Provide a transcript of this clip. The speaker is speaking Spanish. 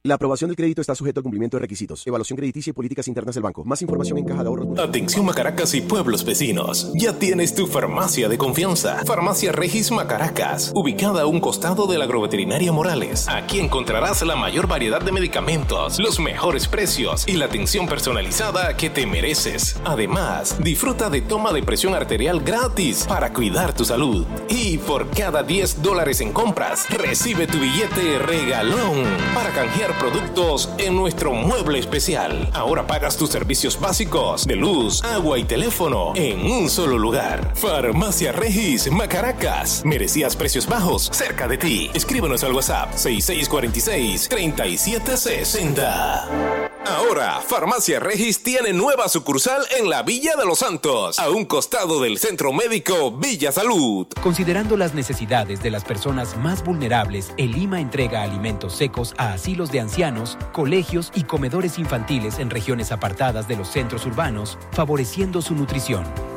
La aprobación del crédito está sujeto al cumplimiento de requisitos, evaluación crediticia y políticas internas del banco. Más información en Caja de Ahorros. Atención Macaracas y pueblos vecinos. Ya tienes tu farmacia de confianza. Farmacia Regis Macaracas, ubicada a un costado de la Agroveterinaria Morales. Aquí encontrarás la mayor variedad de medicamentos, los mejores precios y la atención personalizada que te mereces. Además, disfruta de toma de presión arterial gratis para cuidar tu salud. Y por cada $10 en compras, recibe tu billete regalón para canjear productos en nuestro mueble especial. Ahora pagas tus servicios básicos de luz, agua y teléfono en un solo lugar. Farmacia Regis Macaracas. Merecías precios bajos cerca de ti. Escríbenos al WhatsApp 6646-3760. Ahora, Farmacia Regis tiene nueva sucursal en la Villa de los Santos, a un costado del Centro Médico Villa Salud. Considerando las necesidades de las personas más vulnerables, el IMA entrega alimentos secos a asilos de ancianos, colegios y comedores infantiles en regiones apartadas de los centros urbanos, favoreciendo su nutrición.